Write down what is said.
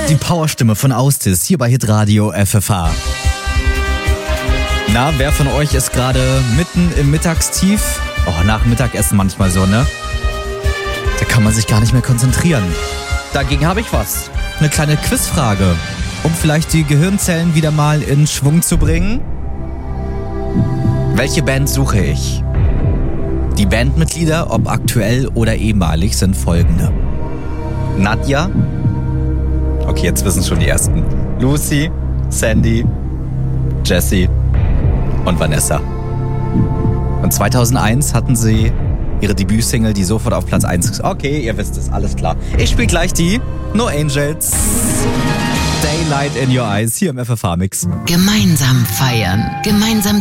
Die Powerstimme von Austis hier bei Hitradio FFH. Na, wer von euch ist gerade mitten im Mittagstief? Oh, nach Mittagessen manchmal so, ne? Da kann man sich gar nicht mehr konzentrieren. Dagegen habe ich was. Eine kleine Quizfrage, um vielleicht die Gehirnzellen wieder mal in Schwung zu bringen. Welche Band suche ich? Die Bandmitglieder, ob aktuell oder ehemalig, sind folgende. Nadja. Okay, jetzt wissen schon die ersten. Lucy, Sandy, Jessie und Vanessa. Und 2001 hatten sie ihre Debütsingle, die sofort auf Platz 1 ist. Okay, ihr wisst es, alles klar. Ich spiele gleich die No Angels. Daylight in Your Eyes hier im FFH-Mix. Gemeinsam feiern, gemeinsam